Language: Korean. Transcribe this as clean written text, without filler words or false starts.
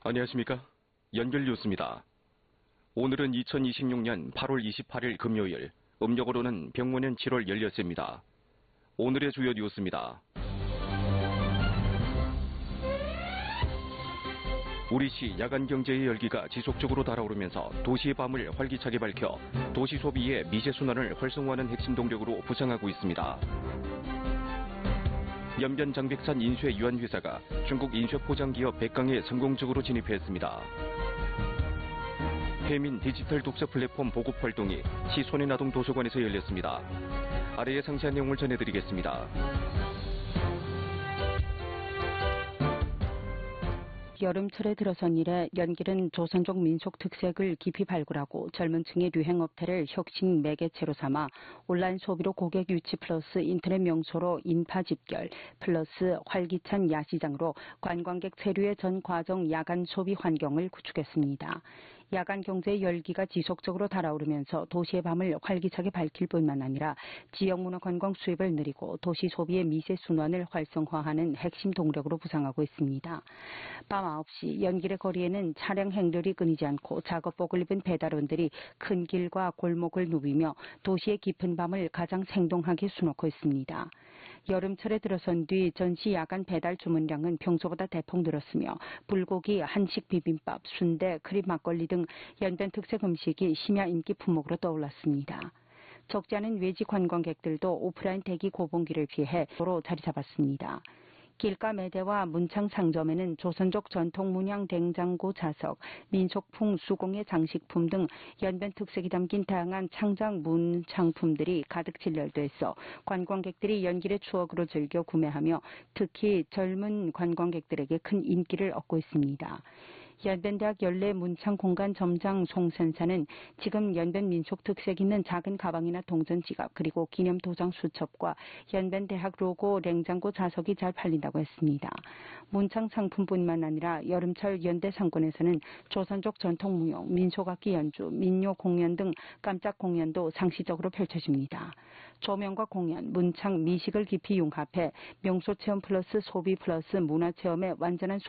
안녕하십니까? 연결 뉴스입니다. 오늘은 2026년 8월 28일 금요일, 음력으로는 병원년 7월 열렸습니다. 오늘의 주요 뉴스입니다. 우리시 야간 경제의 열기가 지속적으로 달아오르면서 도시의 밤을 활기차게 밝혀 도시 소비의 미세 순환을 활성화하는 핵심 동력으로 부상하고 있습니다. 연변 장백산 인쇄 유한회사가 중국 인쇄 포장기업 백강에 성공적으로 진입했습니다. 해민 디지털 독서 플랫폼 보급 활동이 시 손해나동 도서관에서 열렸습니다. 아래의 상세한 내용을 전해드리겠습니다. 여름철에 들어선 이래 연길은 조선족 민속 특색을 깊이 발굴하고 젊은 층의 유행업태를 혁신 매개체로 삼아 온라인 소비로 고객 유치 플러스 인터넷 명소로 인파 집결 플러스 활기찬 야시장으로 관광객 체류의 전 과정 야간 소비 환경을 구축했습니다. 야간 경제의 열기가 지속적으로 달아오르면서 도시의 밤을 활기차게 밝힐 뿐만 아니라 지역 문화 관광 수입을 늘리고 도시 소비의 미세 순환을 활성화하는 핵심 동력으로 부상하고 있습니다. 밤 9시 연길의 거리에는 차량 행렬이 끊이지 않고 작업복을 입은 배달원들이 큰 길과 골목을 누비며 도시의 깊은 밤을 가장 생동하게 수놓고 있습니다. 여름철에 들어선 뒤 전시 야간 배달 주문량은 평소보다 대폭 늘었으며 불고기, 한식 비빔밥, 순대, 크림 막걸리 등 연변 특색 음식이 심야 인기 품목으로 떠올랐습니다. 적지 않은 외지 관광객들도 오프라인 대기 고봉기를 피해 도로 자리 잡았습니다. 길가 매대와 문창 상점에는 조선족 전통 문양 냉장고 자석, 민속풍 수공예 장식품 등 연변 특색이 담긴 다양한 창작 문창품들이 가득 진열돼 있어 관광객들이 연길의 추억으로 즐겨 구매하며 특히 젊은 관광객들에게 큰 인기를 얻고 있습니다. 연변대학 연례 문창 공간 점장 송선사는 지금 연변 민속 특색 있는 작은 가방이나 동전 지갑 그리고 기념 도장 수첩과 연변대학 로고 냉장고 자석이 잘 팔린다고 했습니다. 문창 상품뿐만 아니라 여름철 연대 상권에서는 조선족 전통 무용, 민속악기 연주, 민요 공연 등 깜짝 공연도 상시적으로 펼쳐집니다. 조명과 공연, 문창, 미식을 깊이 융합해 명소 체험 플러스 소비 플러스 문화 체험의 완전한